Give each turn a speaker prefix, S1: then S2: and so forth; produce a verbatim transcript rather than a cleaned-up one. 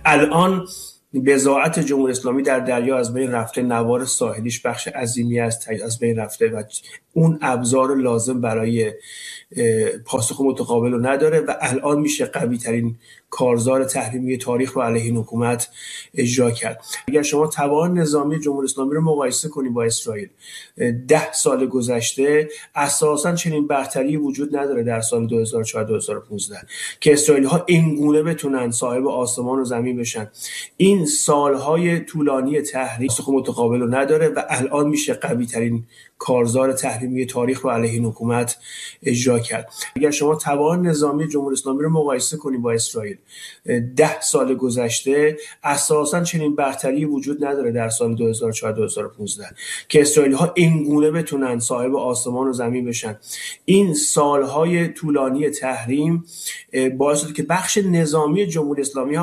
S1: الان بضاعت جمهوری اسلامی در دریا از بین رفته، نوار ساحلیش بخش عظیمی از از بین رفته و اون ابزار لازم برای پاسخ متقابل رو نداره و الان میشه قوی ترین کارزار تحریمی تاریخ رو علیه این حکومت اجرا کرد. اگر شما توان نظامی جمهوری اسلامی رو مقایسه کنید با اسرائیل، ده سال گذشته اساساً چنین برتری وجود نداره در سال دو هزار و چهار دو هزار و پانزده که اسرائیلی ها اینگونه بتونن صاحب آسمان و زمین بشن. این سالهای طولانی تحریم پاسخ متقابل رو نداره و الان میشه قوی ترین کارزار تحریمی تاریخ رو علیه این حکومت اجرا کرد. اگر شما توان نظامی جمهوری اسلامی رو مقایسه کنید با اسرائیل، ده سال گذشته اساساً چنین برتری وجود نداره در سال دو هزار و چهار دو هزار و پانزده که اسرائیلی ها اینگونه بتونن صاحب آسمان و زمین بشن. این سالهای طولانی تحریم باعث شد که بخش نظامی جمهوری اسلامی